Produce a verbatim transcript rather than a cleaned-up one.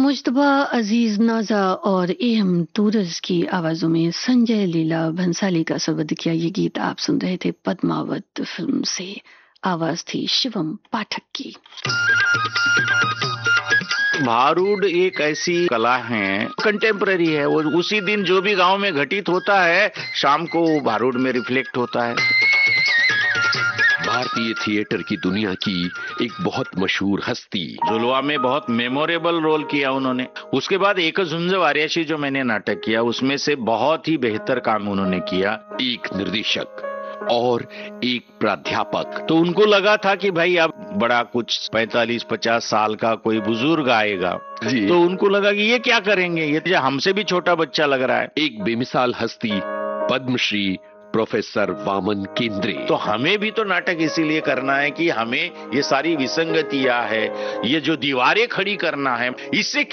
मुज्तबा अजीज नाजा और A M tours की आवाजों में संजय लीला भंसाली का संवाद किया ये गीत आप सुन रहे थे पद्मावत फिल्म से। आवाज थी शिवम पाठक की। भारूड एक ऐसी कला है, कंटेम्पररी है। वो उसी दिन जो भी गांव में घटित होता है शाम को भारूड में रिफ्लेक्ट होता है। भारतीय थिएटर की दुनिया की एक बहुत मशहूर हस्ती, जुलवा में बहुत मेमोरेबल रोल किया उन्होंने। उसके बाद एक झुंज वारियाशी जो मैंने नाटक किया उसमें से बहुत ही बेहतर काम उन्होंने किया। एक निर्देशक और एक प्राध्यापक। तो उनको लगा था कि भाई अब बड़ा कुछ पैंतालीस पचास साल का कोई बुजुर्ग आएगा जी। तो उनको लगा कि ये क्या करेंगे, ये हमसे भी छोटा बच्चा लग रहा है। एक बेमिसाल हस्ती पद्मश्री प्रोफेसर वामन केंद्रे। तो हमें भी तो नाटक इसीलिए करना है कि हमें ये सारी विसंगतियां है, ये जो दीवारें खड़ी करना है, इससे